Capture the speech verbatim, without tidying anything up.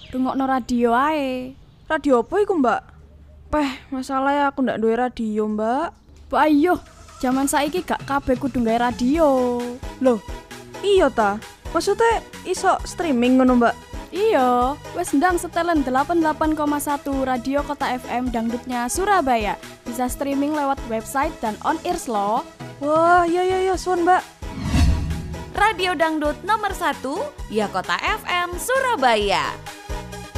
rungokno radio ae. Radio apa iku, Mbak? Peh, masalahnya aku ndak duwe radio, Mbak. Mbak ayo, zaman saiki gak kabeh kudu gawe radio. Loh, iya ta? Maksudnya iso streaming ngono, Mbak? Iya, wes ndang setelen delapan puluh delapan koma satu Radio Kota F M dangdutnya Surabaya. Bisa streaming lewat website dan on-ears loh. Wah, iya iya iya, suan, Mbak. Radio Dangdut nomor satu, ya Kota F M Surabaya.